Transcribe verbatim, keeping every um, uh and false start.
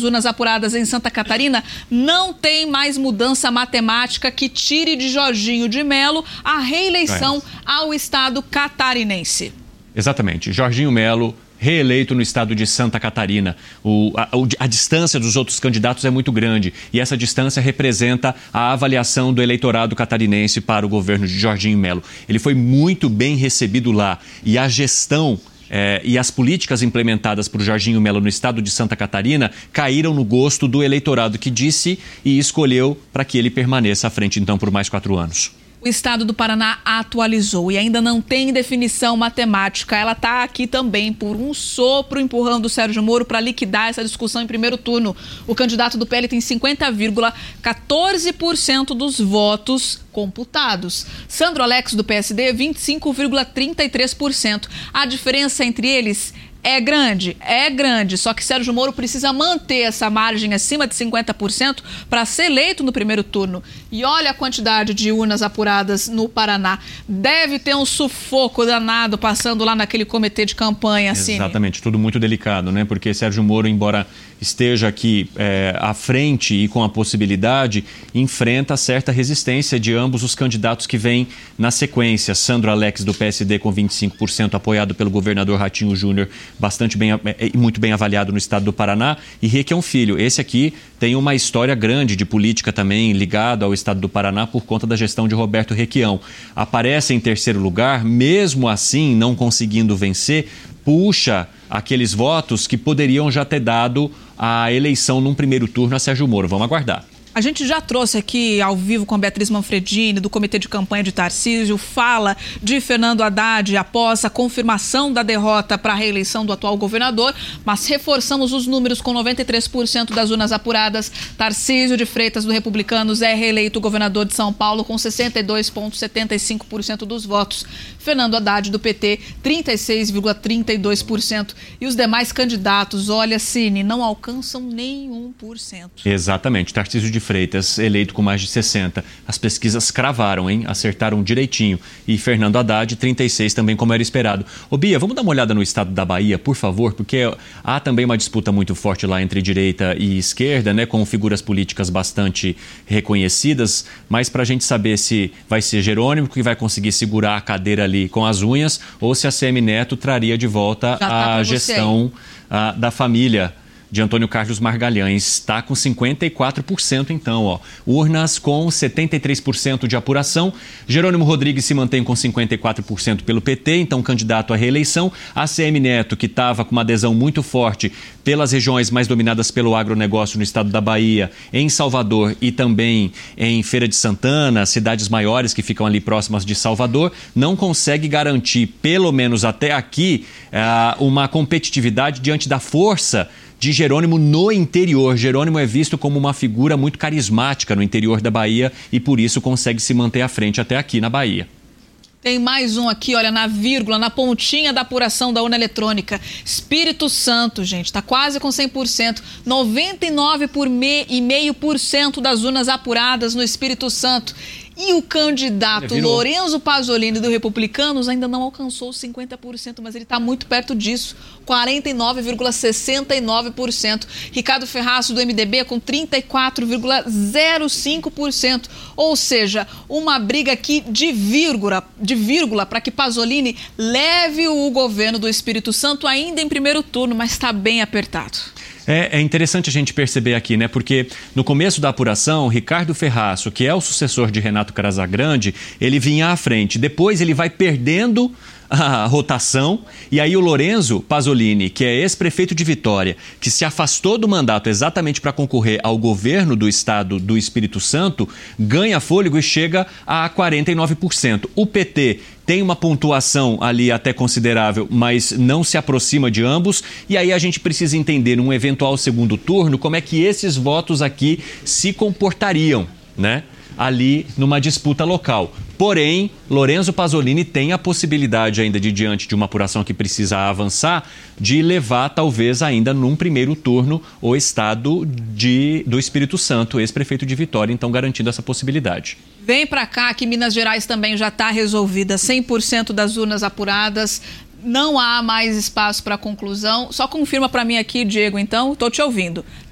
urnas apuradas em Santa Catarina, não tem mais mudança matemática que tire de Jorginho de Mello a reeleição é. ao estado catarinense. Exatamente. Jorginho Mello, reeleito no estado de Santa Catarina. O, a, a distância dos outros candidatos é muito grande e essa distância representa a avaliação do eleitorado catarinense para o governo de Jorginho Mello. Ele foi muito bem recebido lá e a gestão É, e as políticas implementadas por Jorginho Mello no estado de Santa Catarina caíram no gosto do eleitorado que disse e escolheu para que ele permaneça à frente, então, por mais quatro anos. O estado do Paraná atualizou e ainda não tem definição matemática. Ela está aqui também por um sopro empurrando o Sérgio Moro para liquidar essa discussão em primeiro turno. O candidato do P L tem cinquenta vírgula quatorze por cento dos votos computados. Sandro Alex, do P S D, vinte e cinco vírgula trinta e três por cento. A diferença entre eles é grande, é grande, só que Sérgio Moro precisa manter essa margem acima de cinquenta por cento para ser eleito no primeiro turno. E olha a quantidade de urnas apuradas no Paraná. Deve ter um sufoco danado passando lá naquele comitê de campanha, assim. Exatamente, tudo muito delicado, né? Porque Sérgio Moro, embora esteja aqui é, à frente e com a possibilidade, enfrenta certa resistência de ambos os candidatos que vêm na sequência. Sandro Alex, do P S D, com vinte e cinco por cento, apoiado pelo governador Ratinho Júnior, bastante bem e muito bem avaliado no estado do Paraná, e Requião Filho. Esse aqui tem uma história grande de política também ligado ao estado do Paraná por conta da gestão de Roberto Requião. Aparece em terceiro lugar, mesmo assim não conseguindo vencer, puxa aqueles votos que poderiam já ter dado a eleição num primeiro turno a Sérgio Moro. Vamos aguardar. A gente já trouxe aqui ao vivo com a Beatriz Manfredini, do Comitê de Campanha de Tarcísio, fala de Fernando Haddad após a confirmação da derrota para a reeleição do atual governador, mas reforçamos os números com noventa e três por cento das urnas apuradas. Tarcísio de Freitas, do Republicanos, é reeleito governador de São Paulo com sessenta e dois vírgula setenta e cinco por cento dos votos. Fernando Haddad, do P T, trinta e seis vírgula trinta e dois por cento. E os demais candidatos, olha, Cine, não alcançam nem um por cento. Exatamente. Tarcísio de Freitas, eleito com mais de sessenta. As pesquisas cravaram, hein? Acertaram direitinho. E Fernando Haddad, trinta e seis, também como era esperado. Ô Bia, vamos dar uma olhada no estado da Bahia, por favor, porque há também uma disputa muito forte lá entre direita e esquerda, né? Com figuras políticas bastante reconhecidas, mas para a gente saber se vai ser Jerônimo que vai conseguir segurar a cadeira ali com as unhas ou se a Semineto traria de volta tá a gestão a, da família de Antônio Carlos Margalhães. Está com cinquenta e quatro por cento então, ó. Urnas com setenta e três por cento de apuração. Jerônimo Rodrigues se mantém com cinquenta e quatro por cento pelo P T, então candidato à reeleição. A Semineto, que estava com uma adesão muito forte pelas regiões mais dominadas pelo agronegócio no estado da Bahia, em Salvador e também em Feira de Santana, cidades maiores que ficam ali próximas de Salvador, não consegue garantir, pelo menos até aqui, uma competitividade diante da força de Jerônimo no interior. Jerônimo é visto como uma figura muito carismática no interior da Bahia e por isso consegue se manter à frente até aqui na Bahia. Tem mais um aqui, olha, na vírgula, na pontinha da apuração da urna eletrônica. Espírito Santo, gente, está quase com cem por cento. noventa e nove vírgula cinco por cento das urnas apuradas no Espírito Santo. E o candidato Lorenzo Pasolini, do Republicanos, ainda não alcançou os cinquenta por cento, mas ele está muito perto disso, quarenta e nove vírgula sessenta e nove por cento. Ricardo Ferraço, do M D B, com trinta e quatro vírgula zero cinco por cento. Ou seja, uma briga aqui de vírgula, de vírgula para que Pasolini leve o governo do Espírito Santo ainda em primeiro turno, mas está bem apertado. É, é interessante a gente perceber aqui, né? Porque no começo da apuração, Ricardo Ferraço, que é o sucessor de Renato Casagrande, ele vinha à frente. Depois ele vai perdendo a rotação e aí o Lorenzo Pasolini, que é ex-prefeito de Vitória, que se afastou do mandato exatamente para concorrer ao governo do estado do Espírito Santo, ganha fôlego e chega a quarenta e nove por cento. O P T tem uma pontuação ali até considerável, mas não se aproxima de ambos. E aí a gente precisa entender, num eventual segundo turno, como é que esses votos aqui se comportariam, né? Ali numa disputa local. Porém, Lorenzo Pasolini tem a possibilidade ainda de, diante de uma apuração que precisa avançar, de levar talvez ainda num primeiro turno o estado de, do Espírito Santo, ex-prefeito de Vitória, então garantindo essa possibilidade. Vem para cá que Minas Gerais também já está resolvida, cem por cento das urnas apuradas, não há mais espaço para conclusão. Só confirma para mim aqui, Diego, então, estou te ouvindo.